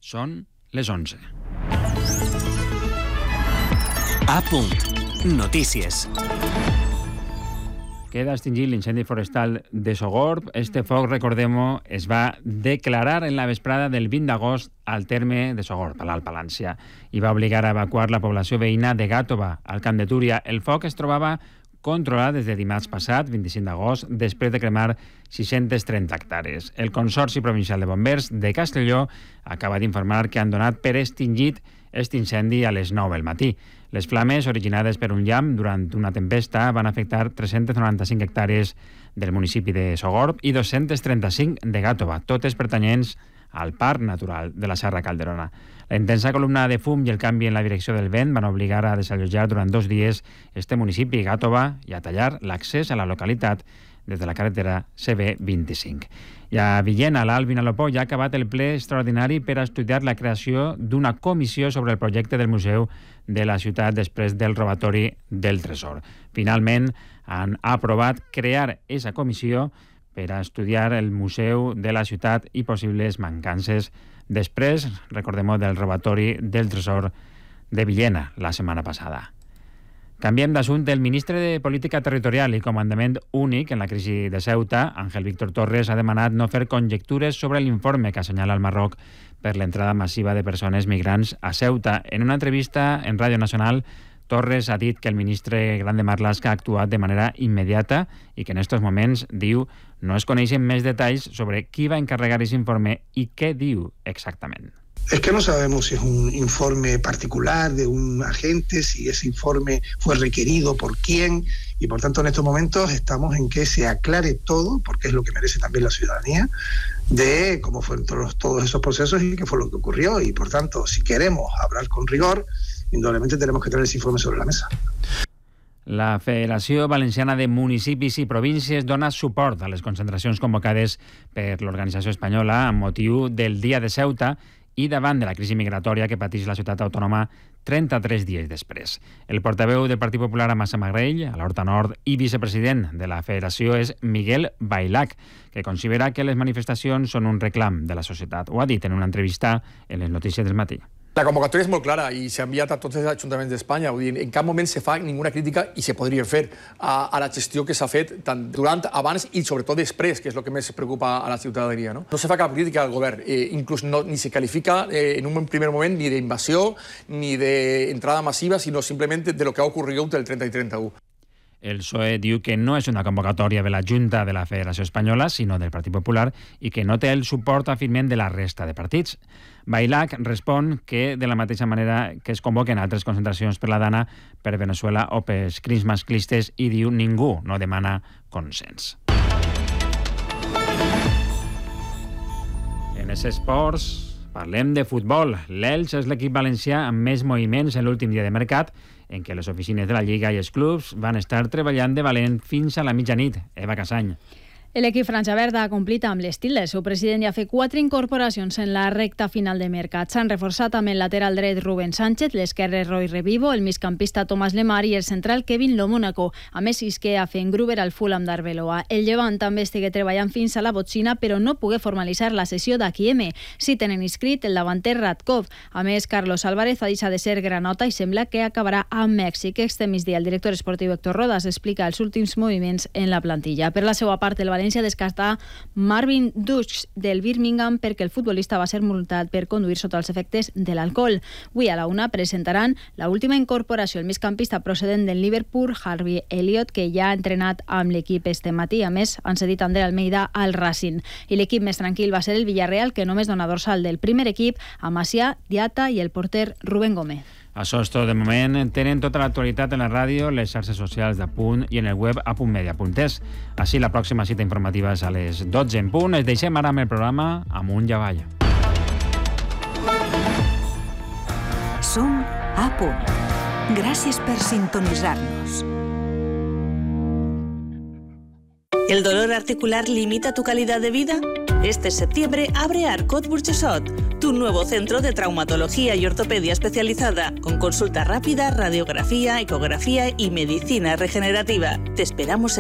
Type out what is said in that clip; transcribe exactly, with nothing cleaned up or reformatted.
Són les onze. A punt. Notícies. Queda extingit l'incendi forestal de Sogorb. Este foc, recordem-ho, es va declarar en la vesprada del vint d'agost al terme de Sogorb, a l'Alt Palància, i va obligar a evacuar la població veïna de Gàtova, al Camp de Túria. El foc es trobava controlat des de dimarts passat, vint-i-cinc d'agost, després de cremar sis-centes trenta hectàrees. El Consorci Provincial de Bombers de Castelló acaba d'informar que han donat per extingit aquest incendi a les nou del matí. Les flames, originades per un llamp durant una tempesta, van afectar tres-centes noranta-cinc hectàrees del municipi de Sogorb i dos-centes trenta-cinc de Gàtova, totes pertanyents al Parc Natural de la Serra Calderona. La intensa columna de fum i el canvi en la direcció del vent van obligar a desallotjar durant dos dies este municipi, Gàtova, i a tallar l'accés a la localitat des de la carretera C B vint-i-cinc. I a Villena, l'Alt Vinalopó ja ha acabat el ple extraordinari per a estudiar la creació d'una comissió sobre el projecte del museu de la ciutat després del robatori del tresor. Finalment, han aprovat crear aquesta comissió per a estudiar el museu de la ciutat i possibles mancances després, recordem-ho, del robatori del tresor de Villena la setmana passada. Canviem d'assumpte. El ministre de Política Territorial i Comandament Únic en la crisi de Ceuta, Ángel Víctor Torres, ha demanat no fer conjectures sobre l'informe que assenyala el Marroc per l'entrada massiva de persones migrants a Ceuta. En una entrevista en Ràdio Nacional, Torres ha dit que el ministre Gran de Marlaska ha actuat de manera immediata i que en estos moments, diu, no es coneixen més detalls sobre qui va encarregar aquest informe i què diu exactament. Es que no sabemos si es un informe particular de un agente, si ese informe fue requerido por quién, y por tanto en estos momentos estamos en que se aclare todo, porque es lo que merece también la ciudadanía, de cómo fueron todos, todos esos procesos y qué fue lo que ocurrió. Y por tanto, si queremos hablar con rigor, indudablemente tenemos que tener ese informe sobre la mesa. La Federació Valenciana de Municipis i Províncies dona suport a les concentracions convocades per l'organització espanyola amb motiu del Dia de Ceuta i davant de la crisi migratòria que pateix la ciutat autònoma trenta-tres dies després. El portaveu del Partit Popular a Massamagrell, a l'Horta Nord, i vicepresident de la federació és Miguel Bailac, que considera que les manifestacions són un reclam de la societat. Ho ha dit en una entrevista en les notícies del matí. La convocatòria és molt clara i s'ha enviat a tots els ajuntaments d'Espanya. Vull dir, en cap moment se fa ninguna crítica, i se podria fer, a, a la gestió que s'ha fet tant durant, abans i sobretot després, que és el que més preocupa a la ciutadania. No, no se fa cap crítica al govern, eh, inclús no, ni se califica eh, en un primer moment ni d'invasió ni d'entrada massiva, sinó simplement de lo que ha ocorregut el trenta i trenta-u. El P S O E diu que no és una convocatòria de la Junta de la Federació Espanyola, sinó del Partit Popular, i que no té el suport, afirment, de la resta de partits. Bailac respon que, de la mateixa manera que es convoquen altres concentracions per la Dana, per Venezuela o pels crims masclistes, i diu ningú no demana consens. En els esports parlem de futbol. L'Elx és l'equip valencià amb més moviments en l'últim dia de mercat, en què les oficines de la Lliga i els clubs van estar treballant de valent fins a la mitjanit. Eva Casany. L'equip franja verda ha complit amb l'estil del seu president i ha fet quatre incorporacions en la recta final de mercat. S'han reforçat amb el lateral dret Rubén Sánchez, l'esquerre Roy Revivo, el migcampista Tomàs Lemar i el central Kevin Lomónaco. A més, Isque a fent Gruber al Fulham d'Arbeloa. El Llevant també estigué treballant fins a la botxina, però no pogué formalitzar la sessió d'Akieme. Sí tenen inscrit el davanter Radkov. A més, Carlos Álvarez ha deixat de ser granota i sembla que acabarà a Mèxic. Este migdia, el director esportiu Héctor Rodas explica els últims moviments en la plantilla. Per la seva part, el València descarta Marvin Dux del Birmingham perquè el futbolista va ser multat per conduir sota els efectes de l'alcohol. Avui a la una presentaran la última incorporació, el migcampista procedent del Liverpool, Harvey Elliott, que ja ha entrenat amb l'equip este matí. A més, han cedit André Almeida al Racing. I l'equip més tranquil va ser el Villarreal, que només dona dorsal del primer equip a Macià, Diata i el porter Rubén Gómez. Això és tot de moment. Tenen tota l'actualitat en la ràdio, les xarxes socials de Punt i en el web a punt media punt es. Així, la pròxima cita informativa és a les dotze en punt. Es deixem ara amb el programa Amunt i Avall. Som a Punt. Gràcies per sintonitzar-nos. ¿El dolor articular limita tu calidad de vida? Este septiembre abre Arcot Burxessot, tu nuevo centro de traumatología y ortopedia especializada, con consulta rápida, radiografía, ecografía y medicina regenerativa. Te esperamos en